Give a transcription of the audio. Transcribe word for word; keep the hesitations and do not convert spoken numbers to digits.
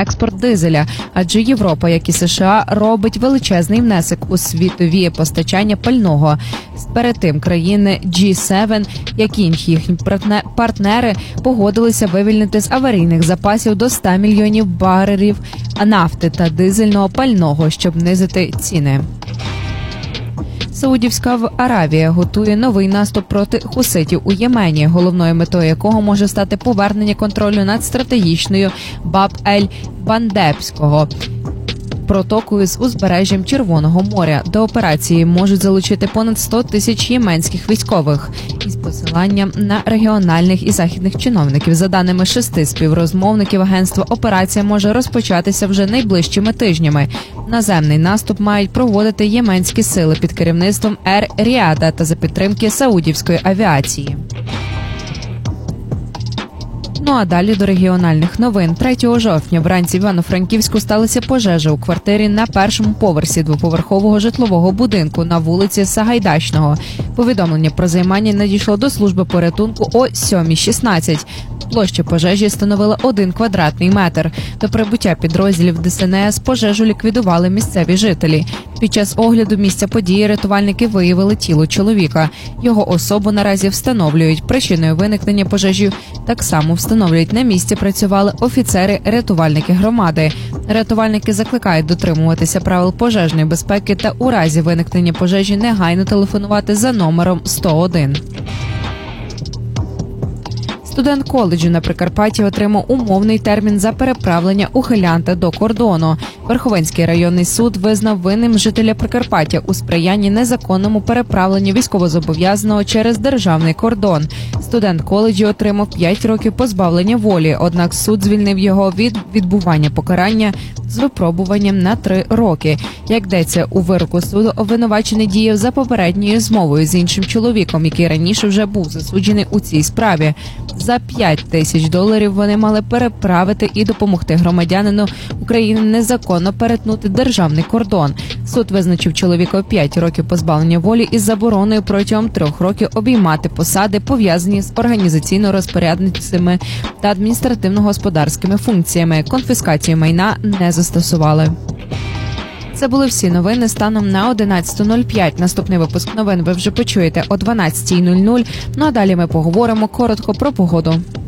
експорт дизеля, адже Європа, як і США, робить величезний внесок у світові постачання пального. Перед тим країни джі севен, як і інші їхні партнери, погодилися вивільнити з аварійних запасів до ста мільйонів барелів нафти та дизельного пального, щоб знизити ціни. Саудівська Аравія готує новий наступ проти хуситів у Ємені, головною метою якого може стати повернення контролю над стратегічною Баб-ель-Мандебського протокою з узбережжям Червоного моря. До операції можуть залучити понад сто тисяч єменських військових із посиланням на регіональних і західних чиновників. За даними шести співрозмовників агентства, операція може розпочатися вже найближчими тижнями. Наземний наступ мають проводити єменські сили під керівництвом Ер-Ріада та за підтримки саудівської авіації. Ну а далі до регіональних новин. третього жовтня вранці в Івано-Франківську сталася пожежа у квартирі на першому поверсі двоповерхового житлового будинку на вулиці Сагайдачного. Повідомлення про займання надійшло до служби порятунку о сьомій шістнадцять. Площа пожежі становила один квадратний метр. До прибуття підрозділів Де Ес Ен Ес пожежу ліквідували місцеві жителі. Під час огляду місця події рятувальники виявили тіло чоловіка. Його особу наразі встановлюють. Причиною виникнення пожежі так само встановлюють. На місці працювали офіцери-рятувальники громади. Рятувальники закликають дотримуватися правил пожежної безпеки та у разі виникнення пожежі негайно телефонувати за номером сто один. Студент коледжу на Прикарпатті отримав умовний термін за переправлення ухилянта до кордону. Верховинський районний суд визнав винним жителя Прикарпаття у сприянні незаконному переправленню військовозобов'язаного через державний кордон. Студент коледжу отримав п'ять років позбавлення волі, однак суд звільнив його від відбування покарання з випробуванням на три роки. Як йдеться у вироку суду, обвинувачений діяв за попередньою змовою з іншим чоловіком, який раніше вже був засуджений у цій справі. За п'ять тисяч доларів вони мали переправити і допомогти громадянину України незаконно перетнути державний кордон. Суд визначив чоловіка п'ять років позбавлення волі із забороною протягом трьох років обіймати посади, пов'язані з організаційно-розпорядницькими та адміністративно-господарськими функціями. Конфіскацію майна не застосували. Це були всі новини станом на одинадцята нуль п'ять. Наступний випуск новин ви вже почуєте о дванадцятій нуль нуль. Ну а далі ми поговоримо коротко про погоду.